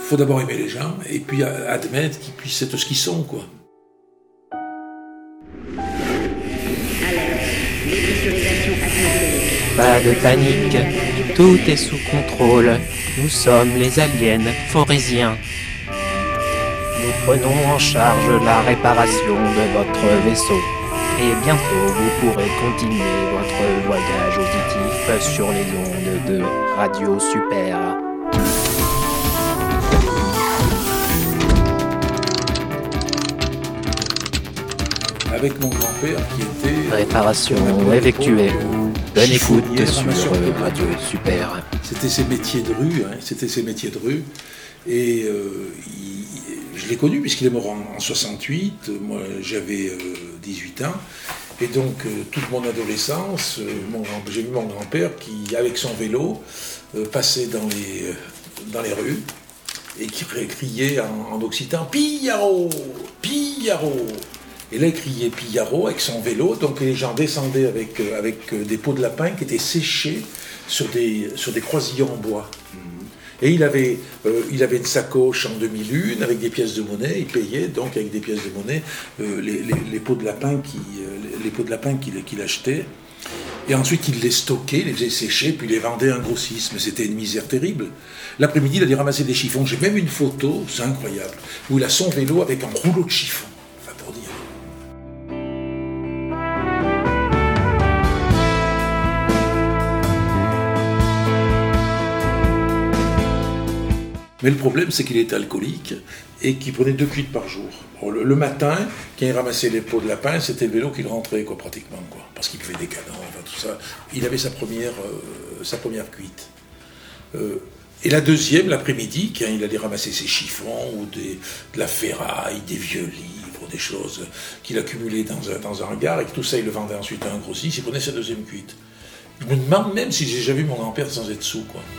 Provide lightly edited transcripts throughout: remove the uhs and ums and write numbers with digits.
faut d'abord aimer les gens et puis admettre qu'ils puissent être ce qu'ils sont, quoi. Pas de panique, tout est sous contrôle. Nous sommes les aliens forésiens. Nous prenons en charge la réparation de votre vaisseau. Et bientôt, vous pourrez continuer votre voyage auditif sur les ondes de Radio Super. Avec mon grand-père qui était... Réparation effectuée. Bonne écoute sur Radio Super. C'était ses métiers de rue, Et je l'ai connu puisqu'il est mort en 68, moi j'avais 18 ans. Et donc toute mon adolescence, j'ai vu mon grand-père qui, avec son vélo, passait dans les rues et qui criait en occitan « Pillaro, Pillaro !» Et là, il criait Pillaro avec son vélo, donc les gens descendaient avec des peaux de lapin qui étaient séchés sur des croisillons en bois. Et il avait une sacoche en demi-lune avec des pièces de monnaie, il payait donc avec des pièces de monnaie les peaux de lapin qu'il achetait. Et ensuite, il les stockait, il les faisait sécher, puis il les vendait à un grossiste. Mais c'était une misère terrible. L'après-midi, il allait ramasser des chiffons. J'ai même une photo, c'est incroyable, où il a son vélo avec un rouleau de chiffons. Enfin, pour dire. Mais le problème, c'est qu'il était alcoolique et qu'il prenait 2 cuites par jour. Bon, le matin, quand il ramassait les peaux de lapin, c'était le vélo qu'il rentrait, quoi, pratiquement, quoi, parce qu'il buvait des canons, enfin, tout ça. Il avait sa première cuite. Et la deuxième, l'après-midi, quand il allait ramasser ses chiffons ou de la ferraille, des vieux livres, des choses qu'il accumulait dans un hangar, et que tout ça, il le vendait ensuite à un grossiste, il prenait sa deuxième cuite. Je me demande même si j'ai déjà vu mon grand-père sans être sous, quoi.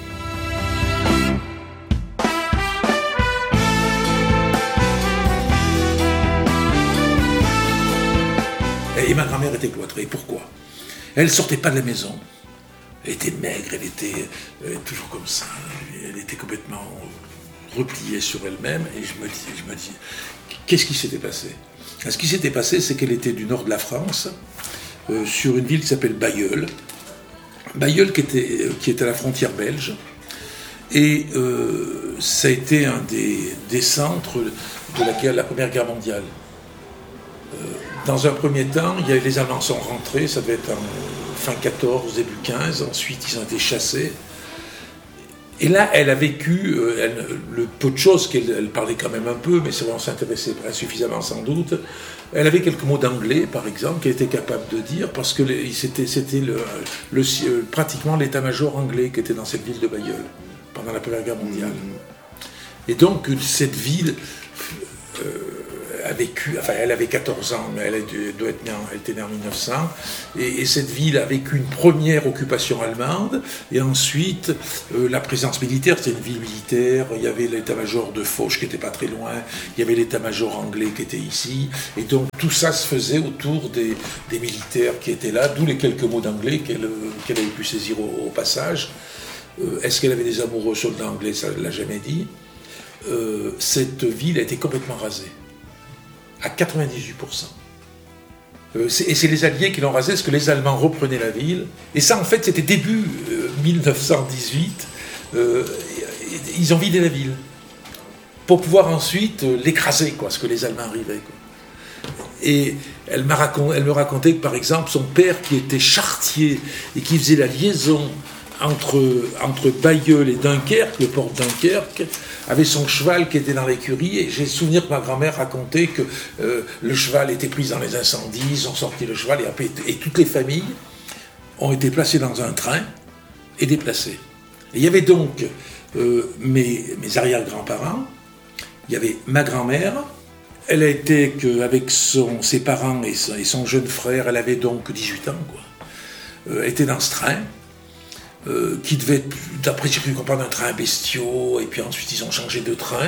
Et ma grand-mère était cloîtrée. Pourquoi ? Elle ne sortait pas de la maison. Elle était maigre, elle était toujours comme ça. Elle était complètement repliée sur elle-même. Et je me dis, qu'est-ce qui s'était passé ? Ce qui s'était passé, c'est qu'elle était du nord de la France, sur une ville qui s'appelle Bailleul. Bailleul qui était à la frontière belge. Et ça a été un des centres de la Première Guerre mondiale. Dans un premier temps, les Allemands sont rentrés, ça devait être en fin 14, début 15, ensuite ils ont été chassés. Et là, elle a vécu, le peu de choses qu'elle parlait quand même un peu, mais on s'intéressait insuffisamment sans doute. Elle avait quelques mots d'anglais, par exemple, qu'elle était capable de dire, parce que c'était pratiquement l'état-major anglais qui était dans cette ville de Bailleul, pendant la Première Guerre mondiale. Et donc, cette ville... elle avait 14 ans, mais elle était née en 1900, et cette ville a vécu une première occupation allemande, et ensuite la présence militaire, c'était une ville militaire, il y avait l'état-major de Foch qui n'était pas très loin, il y avait l'état-major anglais qui était ici, et donc tout ça se faisait autour des militaires qui étaient là, d'où les quelques mots d'anglais qu'elle avait pu saisir au passage. Est-ce qu'elle avait des amoureux soldats anglais ? Ça ne l'a jamais dit. Cette ville a été complètement rasée. À 98%. Et c'est les Alliés qui l'ont rasé, parce que les Allemands reprenaient la ville. Et ça, en fait, c'était début 1918. Ils ont vidé la ville. Pour pouvoir ensuite l'écraser, quoi, parce que les Allemands arrivaient, quoi. Et elle me racontait que, par exemple, son père, qui était charretier et qui faisait la liaison entre Bailleul et Dunkerque, le port de Dunkerque, avait son cheval qui était dans l'écurie, et j'ai souvenir que ma grand-mère racontait que le cheval était pris dans les incendies, ils ont sorti le cheval, et toutes les familles ont été placées dans un train et déplacées. Et il y avait donc mes arrière-grands-parents, il y avait ma grand-mère, elle a été avec ses parents et son jeune frère, elle avait donc 18 ans, quoi. Elle était dans ce train, qui devait être, d'après j'ai pu comprendre, un train bestiaux, et puis ensuite ils ont changé de train,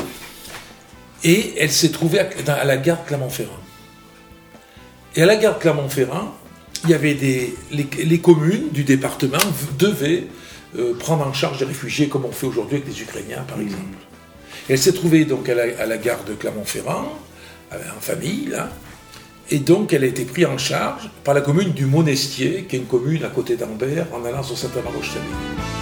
et elle s'est trouvée à la gare de Clermont-Ferrand. Et à la gare de Clermont-Ferrand, il y avait les communes du département devaient prendre en charge des réfugiés, comme on fait aujourd'hui avec les Ukrainiens, par exemple. Elle s'est trouvée donc à la gare de Clermont-Ferrand, en famille, là. Et donc, elle a été prise en charge par la commune du Monestier, qui est une commune à côté d'Ambert, en allant sur Saint-Amand-Roche-Saville.